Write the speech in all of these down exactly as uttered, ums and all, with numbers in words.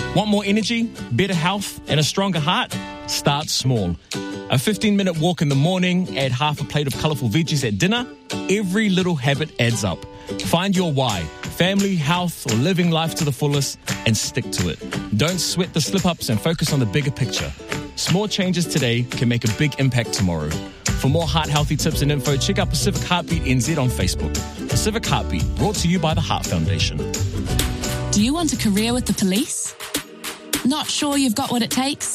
Want more energy, better health, and a stronger heart? Start small. A fifteen-minute walk in the morning, add half a plate of colourful veggies at dinner. Every little habit adds up. Find your why, family, health, or living life to the fullest, and stick to it. Don't sweat the slip-ups and focus on the bigger picture. Small changes today can make a big impact tomorrow. For more heart-healthy tips and info, check out Pacific Heartbeat N Z on Facebook. Pacific Heartbeat, brought to you by the Heart Foundation. Do you want a career with the police? Not sure you've got what it takes?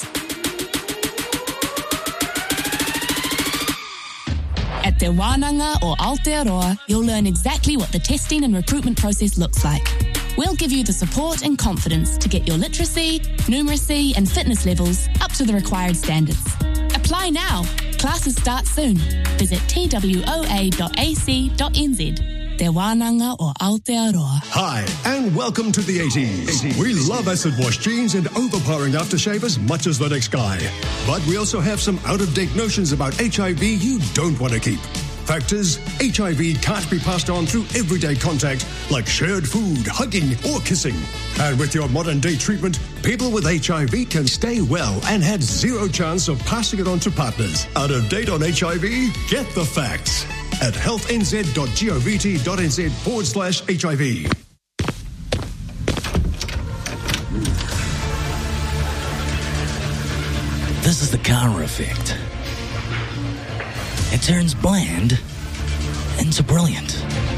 At Te Wānanga or Aotearoa, you'll learn exactly what the testing and recruitment process looks like. We'll give you the support and confidence to get your literacy, numeracy and fitness levels up to the required standards. Apply now. Classes start soon. Visit t w o a dot a c dot n z. Te Wānanga or Aotearoa. Hi, and welcome to the eighties. We love acid wash jeans and overpowering aftershave as much as the next guy. But we also have some out-of-date notions about H I V you don't want to keep. Fact is, H I V can't be passed on through everyday contact like shared food, hugging, or kissing. And with your modern-day treatment, people with H I V can stay well and have zero chance of passing it on to partners. Out of date on H I V? Get the facts at healthnz.govt.nz forward slash HIV. This is the Kara effect. It turns bland into brilliant.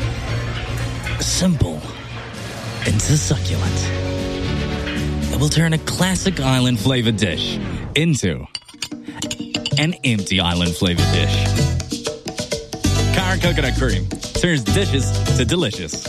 Simple into succulent. It will turn a classic island flavored dish into an empty island flavored dish. Kara coconut cream turns dishes to delicious.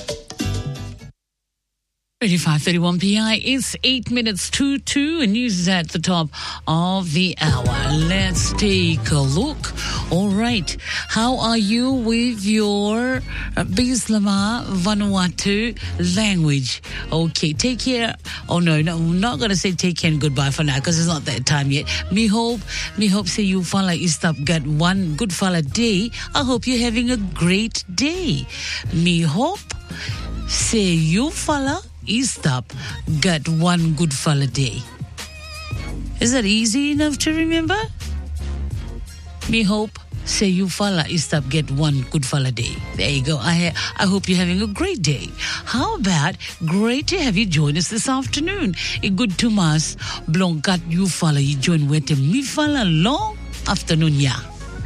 thirty-five thirty-one P I, it's eight minutes to two, and news is at the top of the hour. Let's take a look. All right, how are you with your Bislama Vanuatu language? Okay, take care. Oh no, no, I'm not going to say take care and goodbye for now because it's not that time yet. Me hope, me hope say you fala istap got one good fala day. I hope you're having a great day. Me hope say you fala Istap got one good fella day. Is that easy enough to remember? Me hope say you fella Istap get one good fella day. There you go. I I hope you're having a great day. How about great to have you join us this afternoon? A good to mas blong got you fella you join with me fella long afternoon yeah.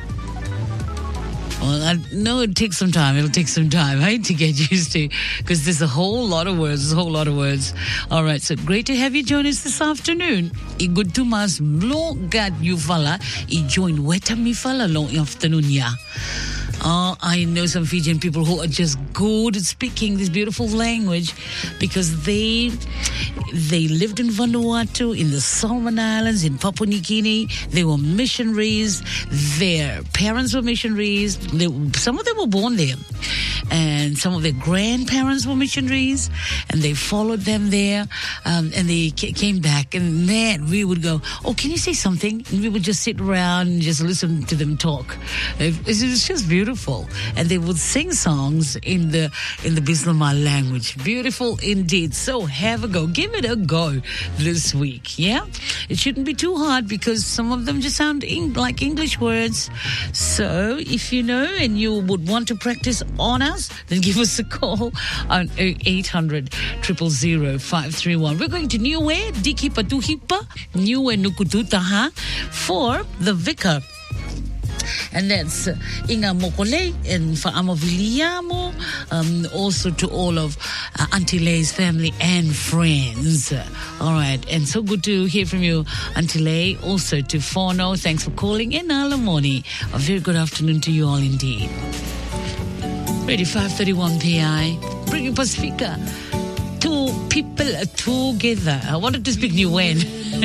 Well, I know it takes some time. It'll take some time, right, to get used to, because there's a whole lot of words. There's a whole lot of words. All right, so great to have you join us this afternoon. I good to mas blo gad you fala. I join weta mi fala long afternoon ya. Oh, I know some Fijian people who are just good at speaking this beautiful language because they they lived in Vanuatu, in the Solomon Islands, in Papua New Guinea. They were missionaries. Their parents were missionaries. They, some of them were born there. And some of their grandparents were missionaries. And they followed them there. Um, and they c- came back. And man, we would go, oh, can you say something? And we would just sit around and just listen to them talk. It, it's just beautiful. And they would sing songs in the in the Bislama language. Beautiful indeed. So have a go. Give it a go this week. Yeah? It shouldn't be too hard because some of them just sound in, like English words. So if you know and you would want to practice on us, then give us a call on eight hundred, zero zero zero, five three one. We're going to Niue, Diki Patuhipa, Niue Nukututaha for the Vicar. And that's uh, Inga Mokole and Fa'amo Viliamo, um, also to all of uh, Auntie Leigh's family and friends. Uh, all right, and so good to hear from you, Auntie Leigh. Also to Fono, thanks for calling in Alamoni. A very good afternoon to you all indeed. Ready, five thirty-one P I, bringing Pacifica. Two people together. I wanted to speak Niue.